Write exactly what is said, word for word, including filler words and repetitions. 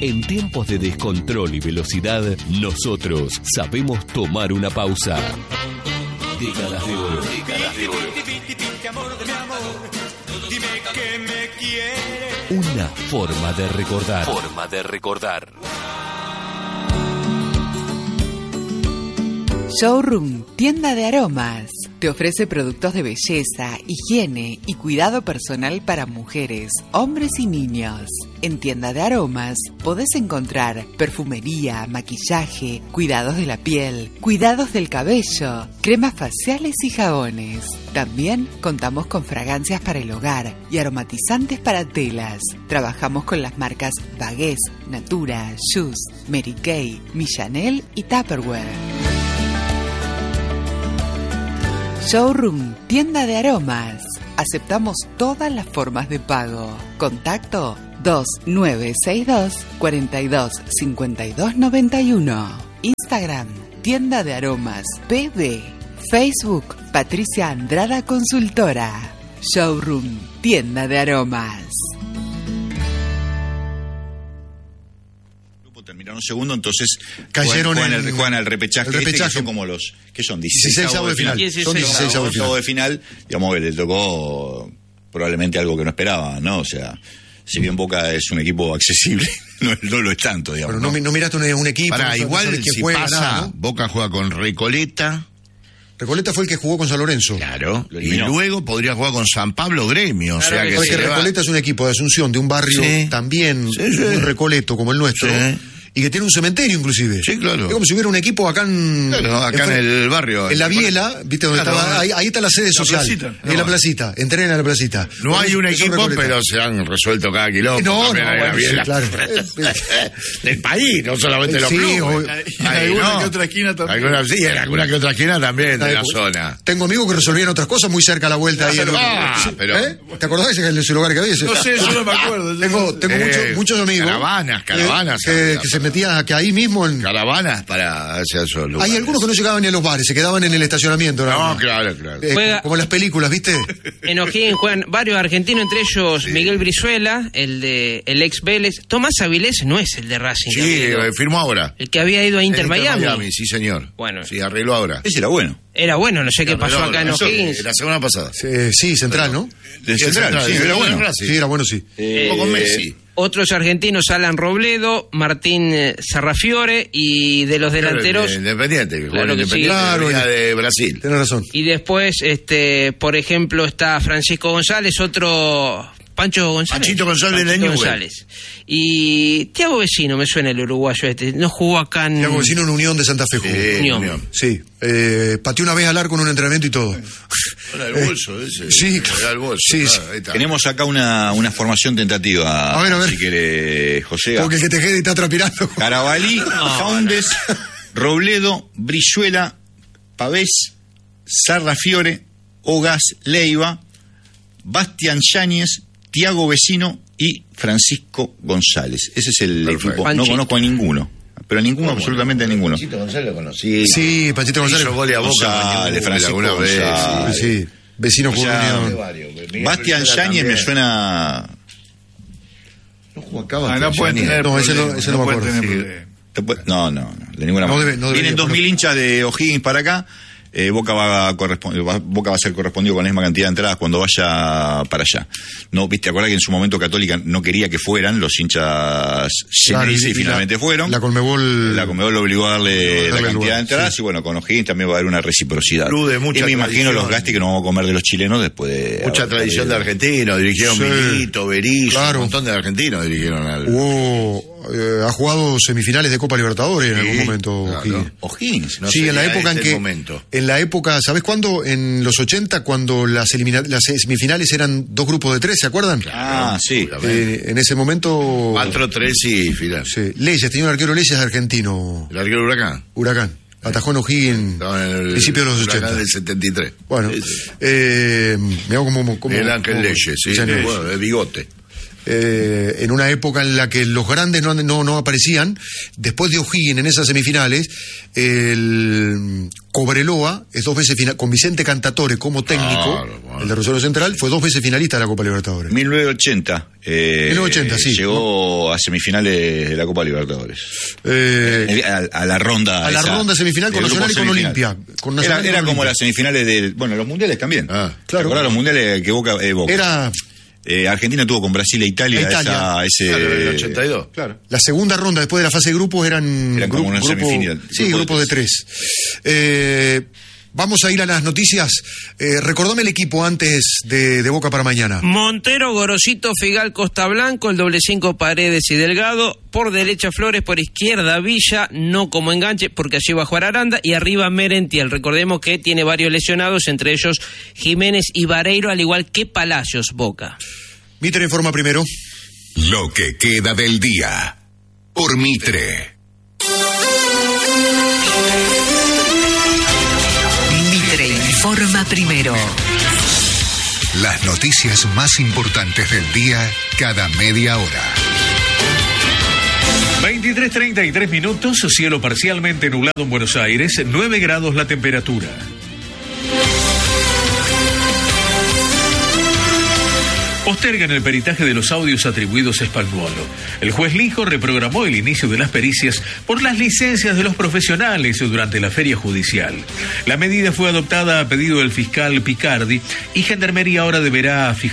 En tiempos de descontrol y velocidad, nosotros sabemos tomar una pausa. Décadas de oro. Décadas de oro. Una forma de recordar. Forma de recordar. Showroom, tienda de aromas. Te ofrece productos de belleza, higiene y cuidado personal para mujeres, hombres y niños. En tienda de aromas podés encontrar perfumería, maquillaje, cuidados de la piel, cuidados del cabello, cremas faciales y jabones. También contamos con fragancias para el hogar y aromatizantes para telas. Trabajamos con las marcas Bagués, Natura, Shoes, Mary Kay, Millanel y Tupperware. Showroom, tienda de aromas. Aceptamos todas las formas de pago. Contacto dos nueve seis dos, cuatro dos cinco dos nueve uno. Instagram, tienda de aromas P B. Facebook, Patricia Andrada Consultora. Showroom, tienda de aromas. Terminaron un segundo, entonces cayeron juegan, en juegan, juegan al repechaje, el repechaje. Este, que son como los que son dieciséis avos de final. final. Son dieciséis avos de final. de final, digamos que le tocó probablemente algo que no esperaban, ¿no? O sea, si bien Boca es un equipo accesible, no, no lo es tanto, digamos. Pero no, no, no miraste un, un equipo. Para, no igual sabes quién si juega, pasa, nada, ¿no? Boca juega con Recoleta. Recoleta fue el que jugó con San Lorenzo. Claro. Y luego podría jugar con San Pablo Gremio. Claro, o sea que, porque se Recoleta va... es un equipo de Asunción, de un barrio sí. también sí, sí. muy recoleto como el nuestro. Sí. Y que tiene un cementerio, inclusive. Sí, claro. Es como si hubiera un equipo acá en... Claro, acá en, en el barrio. En la Biela, ¿viste dónde claro, estaba? Ahí, ahí está la sede la social. Placita. En no. la placita. Entrenan a la placita. No hay un equipo, Recoleta. pero se han resuelto cada kilómetro. No, también no, hay bueno, la Biela. sí, claro. Del país, no solamente los sí, clubes. O... Y en alguna no. que otra esquina también. Alguna, sí, en alguna que otra esquina también de la zona. Tengo amigos que resolvían otras cosas muy cerca a la vuelta. Ahí en ah, el... pero... ¿Eh? ¿Te acordás de ese lugar que había? No sé, yo no me acuerdo. Tengo, tengo eh, muchos, muchos amigos. Caravanas, caravanas. Eh, que, que se metían que ahí mismo en... Caravanas para hacia esos lugares. Hay algunos que no llegaban ni a los bares, se quedaban en el estacionamiento. No, no claro, claro. Eh, Juega... Como las películas, ¿viste? En O'Higgins juegan varios argentinos, entre ellos sí. Miguel Brizuela, el de el ex Vélez. Tomás Avilés no es el de Racing. Sí, firmó ahora. El que había ido a Inter, Inter Miami. Miami. Sí, señor. Bueno. Sí, acá ahora. Ese era bueno. Era bueno, no sé qué pasó no, acá no, en O'Higgins. La semana pasada. Sí, sí central, ¿no? De central, central, sí, era bueno. Sí, era bueno, sí. Eh, un poco con Messi. Otros argentinos, Alan Robledo, Martín Sarrafiore, y de los delanteros... Independiente, que claro que Independiente, sí. claro, de Brasil. Tienes razón. Y después, este, por ejemplo, está Francisco González, otro... Pancho González. Panchito González de Newell. González. Y Tiago Vecino, me suena el uruguayo este. No jugó acá en... Tiago Vecino en Unión de Santa Fe jugó. Sí, Unión. Unión. Sí. Eh, pateó una vez al arco en un entrenamiento y todo. Era el bolso ese. Sí, era el bolso. Sí, claro, ahí está. Tenemos acá una, una formación tentativa. A ver, a ver. Si quiere, José. Porque el que te quede está transpirando. Carabalí, Faundes, Robledo, Brizuela, Pavés, Sarrafiore, Ogas, Leiva, Bastián Yáñez, Tiago Vecino y Francisco González. Ese es el Perfecto. equipo. Panchito. No conozco a ninguno. Pero a ninguno, absolutamente a ninguno. Panchito González lo conocí. Sí, Panchito González. Hizo gol a Boca. González, Francisco alguna vez. González. Sí, Vecino O jugó en sea, Unión. Bastián Yáñez me suena... No jugó acá Ah, Bastián no pueden Yáñez. tener No, ese no- problemas, ese no me pueden acuerdo. tener Sí. problemas. Te puede- No, no, no, de ninguna No manera. debe- no debería Vienen dos mil poner- hinchas de O'Higgins para acá. Eh, Boca va a correspond- va- Boca va a ser correspondido con la misma cantidad de entradas cuando vaya para allá. No, viste, acordás que en su momento Católica no quería que fueran los hinchas Claro, Genesis y, y finalmente la- fueron. La Conmebol. La Conmebol lo obligó a darle, darle la cantidad lugar, de entradas sí. y bueno, con O'Higgins también va a haber una reciprocidad. Club de mucha y me imagino tradición. los gastos que nos vamos a comer de los chilenos después de... Mucha haber tradición de perdido. argentinos, dirigieron Sí. Milito, Berizzo, Claro. un montón de argentinos dirigieron al... Hubo, eh, ha jugado semifinales de Copa Libertadores en Sí, algún momento. claro. O'Higgins. O'Higgins. No Sí, en la sería época en ese que... el momento. En la época, ¿sabes cuándo? En los ochenta, cuando las, elimina- las semifinales eran dos grupos de tres, ¿se acuerdan? Ah, sí. Eh, en ese momento... cuatro tres y final. Sí. Leyes, tenía un arquero Leyes argentino. El arquero Huracán. Huracán. Atajó en O'Higgins Estaba en el principio de los Huracán ochenta. del setenta y tres. Bueno, Sí, sí. eh, me hago como... como El Ángel como- Leyes, sí, señor. bueno, de bigote. eh, en una época en la que los grandes no, no, no aparecían. Después de O'Higgins en esas semifinales, el Cobreloa es dos veces final, con Vicente Cantatore como técnico, claro, bueno. el de Rosario Central, fue dos veces finalista de la Copa Libertadores. mil novecientos ochenta. Eh, mil novecientos ochenta, sí. Llegó ¿no? a semifinales de la Copa Libertadores. Eh, a, a la ronda. a la esa, ronda semifinal con Nacional y con Olimpia. Con era Nacional y era con como Olimpia. las semifinales de. Bueno, los mundiales también. Ah, claro. Ahora los mundiales que Boca. Eh, Boca. Era. Eh, Argentina tuvo con Brasil e Italia, Italia. Esa, ese. Claro, en el ochenta y dos. Claro. La segunda ronda después de la fase de grupos eran, Eran como gru- una grupo, semifinal. sí, Grupo de grupos de tres. Eh, vamos a ir a las noticias. Eh, recordame el equipo antes de, de Boca para mañana. Montero, Gorosito, Figal, Costa Blanco, el doble cinco Paredes y Delgado, por derecha Flores, por izquierda Villa, no como enganche porque allí va a jugar Aranda, y arriba Merentiel. Recordemos que tiene varios lesionados, entre ellos Jiménez y Vareiro, al igual que Palacios. Boca. Mitre informa primero. Lo que queda del día. Por Mitre. Mitre informa primero. Las noticias más importantes del día cada media hora. veintitrés treinta y tres minutos, cielo parcialmente nublado en Buenos Aires, nueve grados la temperatura. Postergan el peritaje de los audios atribuidos a Spagnuolo. El juez Lijo reprogramó el inicio de las pericias por las licencias de los profesionales durante la feria judicial. La medida fue adoptada a pedido del fiscal Picardi y Gendarmería ahora deberá fijar